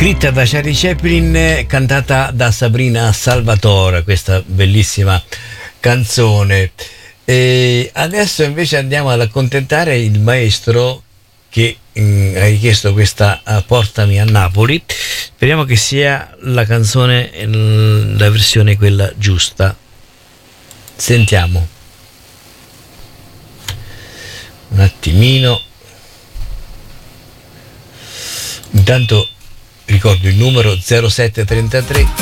scritta da Charlie Chaplin, cantata da Sabrina Salvatore, questa bellissima canzone. E adesso invece andiamo ad accontentare il maestro che ha richiesto questa Portami a Napoli. Speriamo che sia la canzone, la versione quella giusta. Sentiamo un attimino. Intanto ricordo il numero 0733